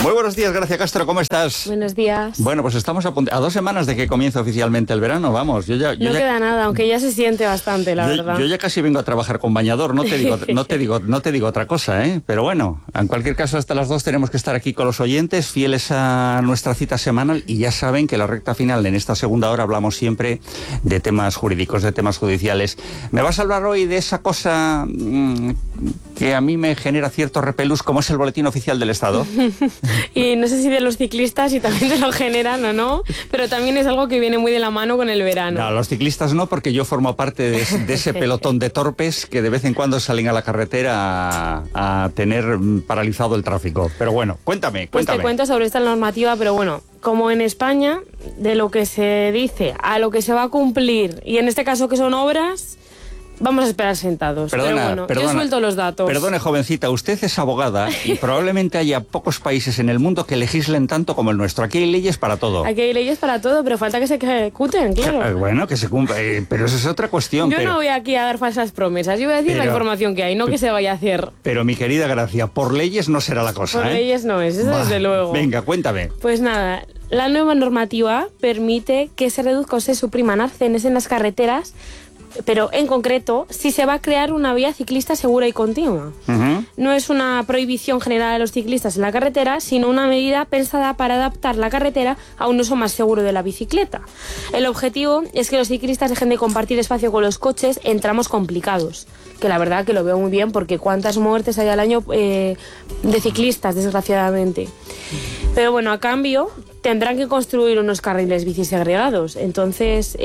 Muy buenos días, Gracia Castro, ¿cómo estás? Buenos días. Bueno, pues estamos a 2 semanas de que comience oficialmente el verano, vamos. No queda nada, aunque ya se siente bastante, la verdad. Yo ya casi vengo a trabajar con bañador, no te digo otra cosa, ¿eh? Pero bueno, en cualquier caso, hasta las 2 tenemos que estar aquí con los oyentes, fieles a nuestra cita semanal, y ya saben que la recta final, en esta segunda hora, hablamos siempre de temas jurídicos, de temas judiciales. Me vas a hablar hoy de esa cosa que a mí me genera cierto repelús, como es el Boletín Oficial del Estado. Y no sé si de los ciclistas, si también te lo generan o no, pero también es algo que viene muy de la mano con el verano. No, los ciclistas no, porque yo formo parte de ese pelotón de torpes que de vez en cuando salen a la carretera a tener paralizado el tráfico. Pero bueno, cuéntame. Pues te cuento sobre esta normativa, pero bueno, como en España, de lo que se dice a lo que se va a cumplir, y en este caso que son obras, vamos a esperar sentados. Perdona, yo suelto los datos. Perdone, jovencita, usted es abogada y probablemente haya pocos países en el mundo que legislen tanto como el nuestro. Aquí hay leyes para todo. Aquí hay leyes para todo, pero falta que se ejecuten, claro. Bueno, que se cumpla, pero eso es otra cuestión. Yo no voy aquí a dar falsas promesas, yo voy a decir la información que hay, no que se vaya a hacer. Pero mi querida Gracia, por leyes no será la cosa, Por leyes no es, eso desde luego. Venga, cuéntame. Pues nada, la nueva normativa permite que se reduzca o se supriman arcenes en las carreteras, pero en concreto, si se va a crear una vía ciclista segura y continua. No es una prohibición general de los ciclistas en la carretera, sino una medida pensada para adaptar la carretera a un uso más seguro de la bicicleta. El objetivo es que los ciclistas dejen de compartir espacio con los coches en tramos complicados, que la verdad que lo veo muy bien, porque cuántas muertes hay al año de ciclistas, desgraciadamente. Pero bueno, a cambio tendrán que construir unos carriles bici segregados, entonces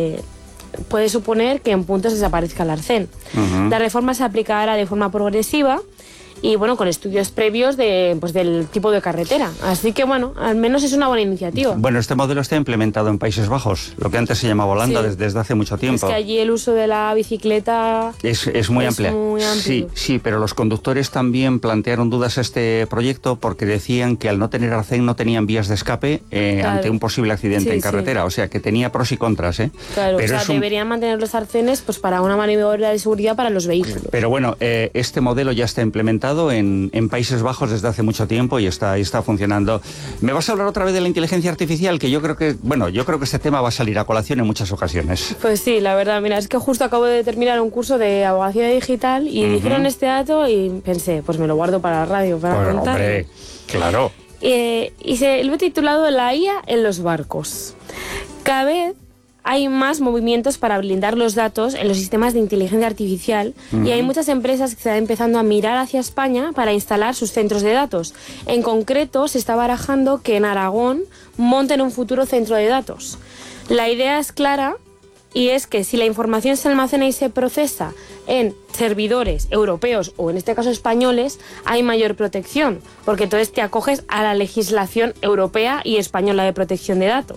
puede suponer que en puntos desaparezca el arcén. La reforma se aplicará de forma progresiva y bueno, con estudios previos del tipo de carretera. Así que bueno, al menos es una buena iniciativa. Bueno, este modelo está implementado en Países Bajos, lo que antes se llamaba Holanda, sí, desde hace mucho tiempo. Es que allí el uso de la bicicleta es muy amplio. Sí, pero los conductores también plantearon dudas a este proyecto porque decían que al no tener arcén no tenían vías de escape ante un posible accidente en carretera. O sea, que tenía pros y contras, ¿eh? Claro, pero deberían mantener los arcenes pues para una maniobra de seguridad para los vehículos. Pero bueno, este modelo ya está implementado en Países Bajos desde hace mucho tiempo y está funcionando. ¿Me vas a hablar otra vez de la inteligencia artificial? Que yo creo que este tema va a salir a colación en muchas ocasiones. Pues sí, la verdad, mira, es que justo acabo de terminar un curso de abogacía digital y dijeron este dato y pensé, pues me lo guardo para la radio, para contar. Hombre, claro. Lo he titulado La IA en los barcos. Cada vez hay más movimientos para blindar los datos en los sistemas de inteligencia artificial y hay muchas empresas que están empezando a mirar hacia España para instalar sus centros de datos. En concreto, se está barajando que en Aragón monten un futuro centro de datos. La idea es clara y es que si la información se almacena y se procesa en servidores europeos o en este caso españoles, hay mayor protección, porque entonces te acoges a la legislación europea y española de protección de datos.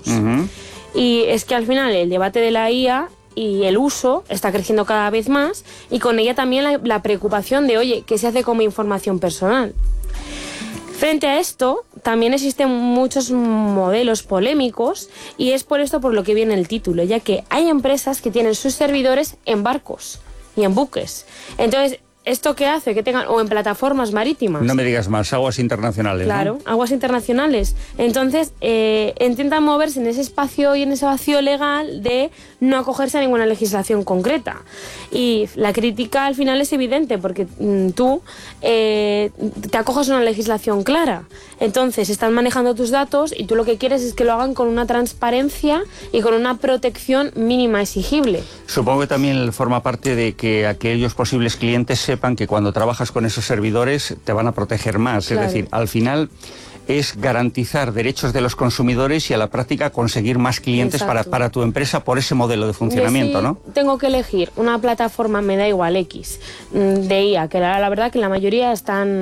Y es que al final el debate de la IA y el uso está creciendo cada vez más y con ella también la preocupación de, oye, ¿qué se hace con mi información personal? Frente a esto, también existen muchos modelos polémicos y es por esto por lo que viene el título, ya que hay empresas que tienen sus servidores en barcos y en buques. Entonces, ¿esto qué hace? Que tengan, o en plataformas marítimas. No me digas más, aguas internacionales. Claro, ¿no? Aguas internacionales. Entonces, intentan moverse en ese espacio y en ese vacío legal de no acogerse a ninguna legislación concreta. Y la crítica al final es evidente, porque tú te acoges a una legislación clara. Entonces, están manejando tus datos y tú lo que quieres es que lo hagan con una transparencia y con una protección mínima exigible. Supongo que también forma parte de que aquellos posibles clientes sepan que cuando trabajas con esos servidores te van a proteger más. Claro. Es decir, al final es garantizar derechos de los consumidores y a la práctica conseguir más clientes para tu empresa por ese modelo de funcionamiento, ¿no? Tengo que elegir una plataforma, me da igual X, de IA, que la verdad que la mayoría están